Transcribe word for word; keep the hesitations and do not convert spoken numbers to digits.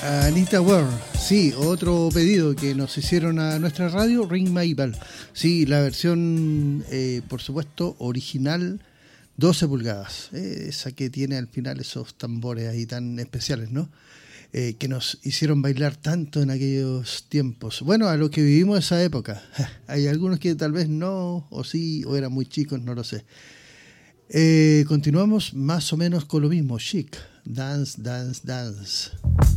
Anita Ward, sí, otro pedido que nos hicieron a nuestra radio, Ring My Bell. Sí, la versión, eh, por supuesto, original, doce pulgadas. Eh, esa que tiene al final esos tambores ahí tan especiales, ¿no? Eh, que nos hicieron bailar tanto en aquellos tiempos. Bueno, a lo que vivimos esa época. Hay algunos que tal vez no, o sí, o eran muy chicos, no lo sé. Eh, continuamos más o menos con lo mismo. Chic, Dance, Dance, Dance.